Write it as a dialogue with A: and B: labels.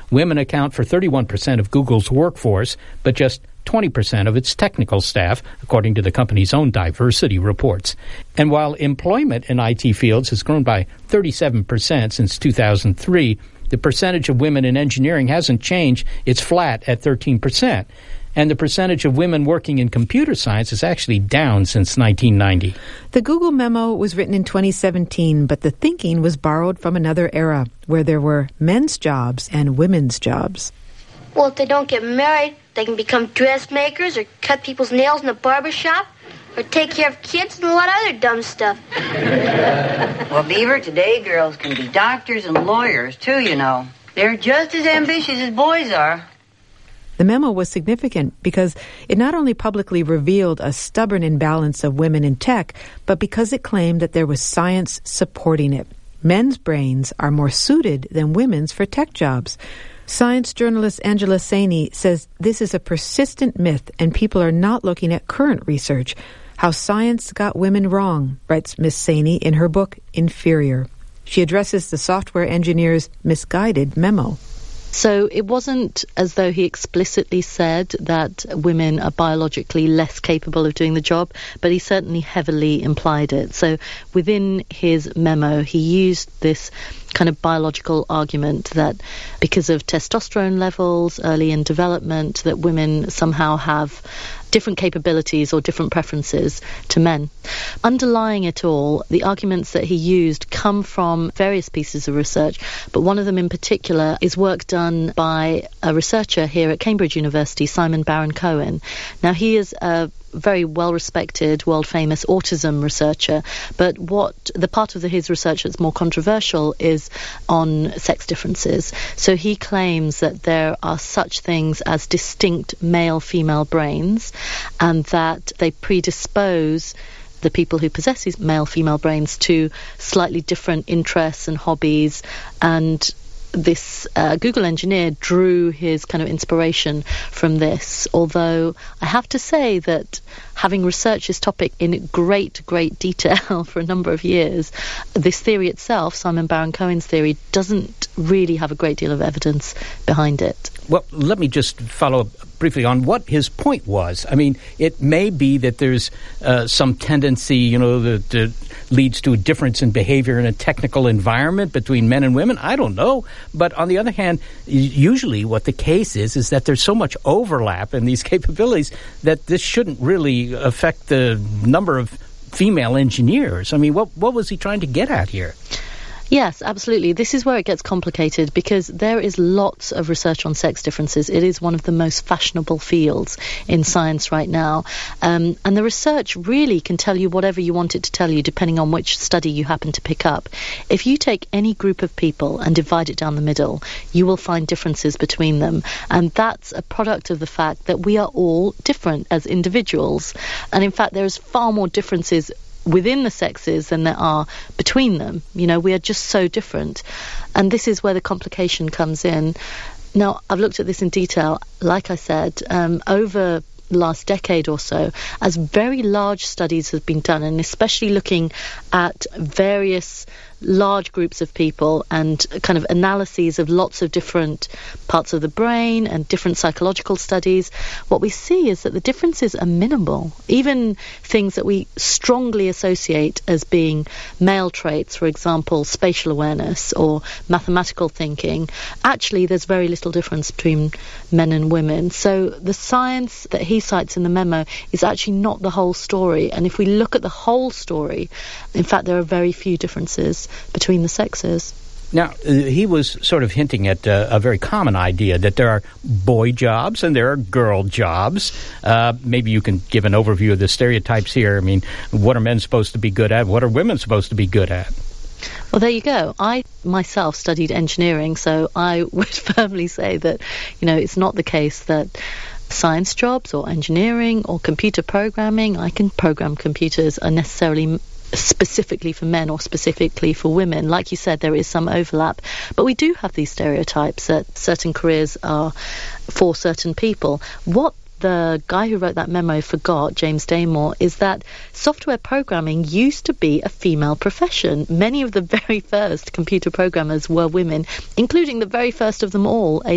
A: Women account for 31% of Google's workforce, but just 20% of its technical staff, according to the company's own diversity reports. And while employment in IT fields has grown by 37% since 2003, the percentage of women in engineering hasn't changed. It's flat at 13%. And the percentage of women working in computer science is actually down since 1990.
B: The Google memo was written in 2017, but the thinking was borrowed from another era where there were men's jobs and women's jobs.
C: Well, if they don't get married, they can become dressmakers or cut people's nails in a barber shop or take care of kids and a lot of other dumb stuff.
D: Well, Beaver, today girls can be doctors and lawyers, too, you know. They're just as ambitious as boys are.
B: The memo was significant because it not only publicly revealed a stubborn imbalance of women in tech, but because it claimed that there was science supporting it. Men's brains are more suited than women's for tech jobs. Science journalist Angela Saini says this is a persistent myth and people are not looking at current research. How Science Got Women Wrong, writes Miss Saini in her book Inferior. She addresses the software engineer's misguided memo.
E: So it wasn't as though he explicitly said that women are biologically less capable of doing the job, but he certainly heavily implied it. So within his memo, he used this kind of biological argument that because of testosterone levels early in development, that women somehow have different capabilities or different preferences to men. Underlying it all, the arguments that he used come from various pieces of research, but one of them in particular is work done by a researcher here at Cambridge University, Simon Baron-Cohen. Now, he is a very well-respected, world-famous autism researcher, but the part of his research that's more controversial is on sex differences. So he claims that there are such things as distinct male-female brains, and that they predispose the people who possess these male-female brains to slightly different interests and hobbies. And this Google engineer drew his kind of inspiration from this, although I have to say that having researched this topic in great detail for a number of years, this theory itself, Simon Baron-Cohen's theory, doesn't really have a great deal of evidence behind it.
A: Well, let me just follow up briefly on what his point was. I mean, it may be that there's some tendency, that leads to a difference in behavior in a technical environment between men and women. I don't know. But on the other hand, usually what the case is that there's so much overlap in these capabilities that this shouldn't really affect the number of female engineers. I mean, what was he trying to get at here?
E: Yes, absolutely. This is where it gets complicated because there is lots of research on sex differences. It is one of the most fashionable fields in science right now. And the research really can tell you whatever you want it to tell you depending on which study you happen to pick up. If you take any group of people and divide it down the middle, you will find differences between them. And that's a product of the fact that we are all different as individuals. And in fact, there's far more differences within the sexes than there are between them. We are just so different. And this is where the complication comes in. Now, I've looked at this in detail, like I said, over the last decade or so, as very large studies have been done, and especially looking at various large groups of people and kind of analyses of lots of different parts of the brain and different psychological studies, what we see is that the differences are minimal. Even things that we strongly associate as being male traits, for example, spatial awareness or mathematical thinking, actually there's very little difference between men and women. So the science that he cites in the memo is actually not the whole story. And if we look at the whole story, in fact, there are very few differences between the sexes.
A: Now, he was sort of hinting at a very common idea that there are boy jobs and there are girl jobs. Maybe you can give an overview of the stereotypes here. I mean, what are men supposed to be good at? What are women supposed to be good at?
E: Well, there you go. I myself studied engineering, so I would firmly say that, it's not the case that science jobs or engineering or computer programming, I can program computers, are necessarily specifically for men or specifically for women. Like you said, there is some overlap, but we do have these stereotypes that certain careers are for certain people. What the guy who wrote that memo forgot, James Damore, is that software programming used to be a female profession. Many of the very first computer programmers were women, including the very first of them all,